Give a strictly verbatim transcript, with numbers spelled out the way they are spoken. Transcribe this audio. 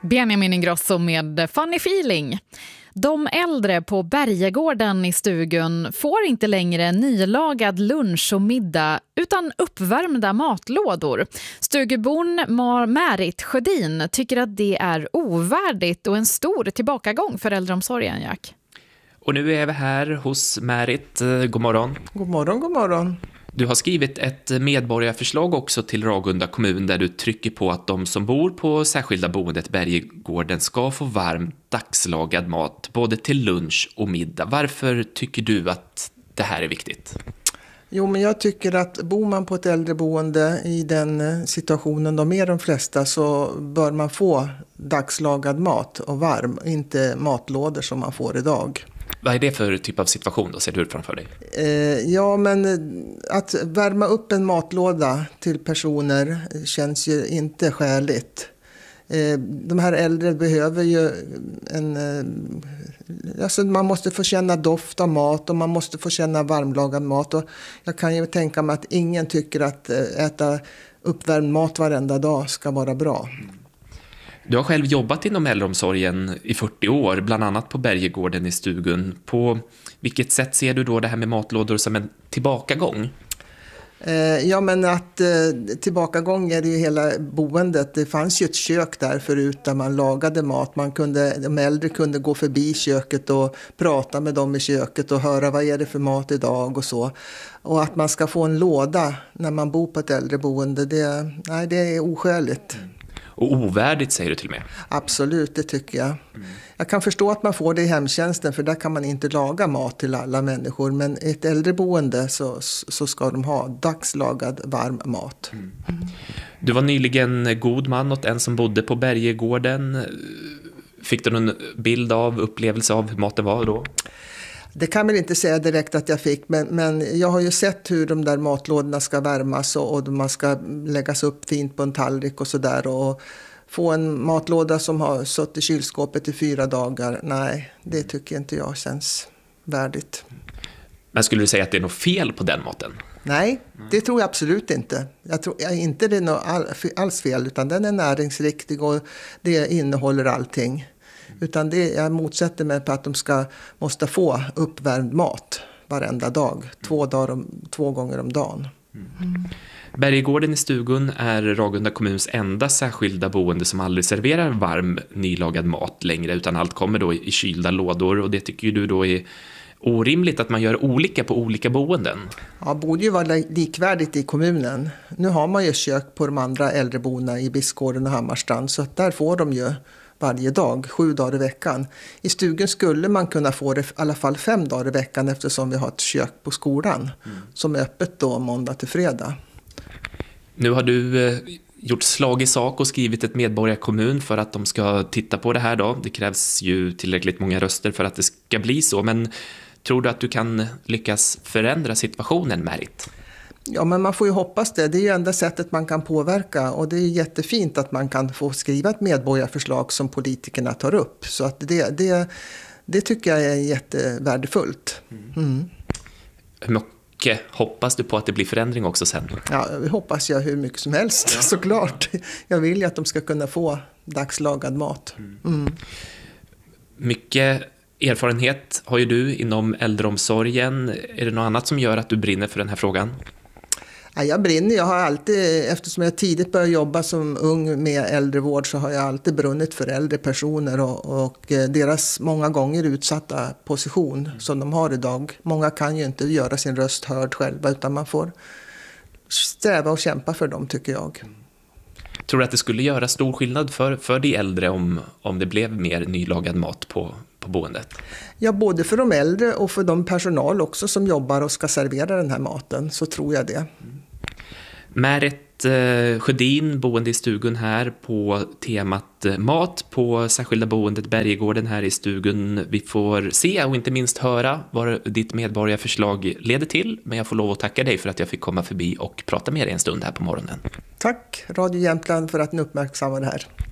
Benjamin Ingrosso med Funny Feeling. De äldre på Bergegården i Stugun får inte längre nylagad lunch och middag utan uppvärmda matlådor. Stugubon Märit Sjödin tycker att det är ovärdigt och en stor tillbakagång för äldreomsorgen, Jack. Och nu är vi här hos Märit. God morgon. God morgon, god morgon. Du har skrivit ett medborgarförslag också till Ragunda kommun där du trycker på att de som bor på särskilda boendet Bergegården ska få varm dagslagad mat både till lunch och middag. Varför tycker du att det här är viktigt? Jo, men jag tycker att bor man på ett äldreboende i den situationen de är de flesta, så bör man få dagslagad mat och varm, inte matlådor som man får idag. Vad är det för typ av situation då, ser du framför dig? Eh, ja, men att värma upp en matlåda till personer känns ju inte skäligt. Eh, de här äldre behöver ju en... Eh, alltså man måste få känna doft av mat och man måste få känna varmlagad mat. Och jag kan ju tänka mig att ingen tycker att äta uppvärmd mat varenda dag ska vara bra. Du har själv jobbat inom äldreomsorgen i fyrtio år, bland annat på Bergegården i Stugun. På vilket sätt ser du då det här med matlådor som en tillbakagång? Eh, ja, men att eh, tillbakagång är det ju hela boendet. Det fanns ju ett kök där förut där man lagade mat. Man kunde, de äldre kunde gå förbi köket och prata med dem i köket och höra vad är det för mat idag och så. Och att man ska få en låda när man bor på ett äldreboende, det, nej, det är oskäligt. Och ovärdigt säger du till och med. Absolut, det tycker jag. Mm. Jag kan förstå att man får det i hemtjänsten, för där kan man inte laga mat till alla människor. Men i ett äldreboende så, så ska de ha dagslagad varm mat. Mm. Mm. Du var nyligen god man åt en som bodde på Bergegården. Fick du någon bild av, upplevelse av hur maten var då? Det kan man inte säga direkt att jag fick, men, men jag har ju sett hur de där matlådorna ska värmas och, och man ska läggas upp fint på en tallrik och sådär. Och få en matlåda som har suttit i kylskåpet i fyra dagar, nej, det tycker inte jag känns värdigt. Men skulle du säga att det är något fel på den maten? Nej, det tror jag absolut inte. Jag tror inte det är något alls fel, utan den är näringsriktig och det innehåller allting. Utan det, jag motsätter mig på att de ska, måste få uppvärmd mat varenda dag. Två, dagar om, två gånger om dagen. Mm. Bergegården i Stugun är Ragunda kommuns enda särskilda boende som aldrig serverar varm nylagad mat längre. Utan allt kommer då i kylda lådor. Och det tycker ju du då är orimligt att man gör olika på olika boenden. Ja, borde ju vara likvärdigt i kommunen. Nu har man ju kök på de andra äldreboendena i Biskgården och Hammarstrand. Så där får de ju varje dag, sju dagar i veckan. I Stugun skulle man kunna få det i alla fall fem dagar i veckan, eftersom vi har ett kök på skolan mm. som är öppet då måndag till fredag. Nu har du eh, gjort slag i sak och skrivit ett medborgarkommun för att de ska titta på det här då. Det krävs ju tillräckligt många röster för att det ska bli så, men tror du att du kan lyckas förändra situationen, Märit? Ja, men man får ju hoppas det. Det är ju enda sättet man kan påverka, och det är jättefint att man kan få skriva ett medborgarförslag som politikerna tar upp. Så att det, det, det tycker jag är jättevärdefullt. Mm. Hur mycket hoppas du på att det blir förändring också sen? Ja, det hoppas jag hur mycket som helst, ja. Såklart. Jag vill ju att de ska kunna få dagslagad mat. Mm. Mycket erfarenhet har ju du inom äldreomsorgen. Är det något annat som gör att du brinner för den här frågan? Ja, jag brinner. Jag har alltid, eftersom jag tidigt började jobba som ung med äldrevård, så har jag alltid brunnit för äldre personer och, och deras många gånger utsatta position som de har idag. Många kan ju inte göra sin röst hörd själva, utan man får sträva och kämpa för dem, tycker jag. Tror du att det skulle göra stor skillnad för, för de äldre om, om det blev mer nylagad mat på, på boendet? Ja, både för de äldre och för de personal också som jobbar och ska servera den här maten, så tror jag det. Mm. Märit eh, Sjödin, boende i Stugun här på temat eh, mat på särskilda boendet Bergegården här i Stugun. Vi får se och inte minst höra vad ditt medborgarförslag leder till. Men jag får lov att tacka dig för att jag fick komma förbi och prata med dig en stund här på morgonen. Tack Radio Jämtland för att ni uppmärksammar det här.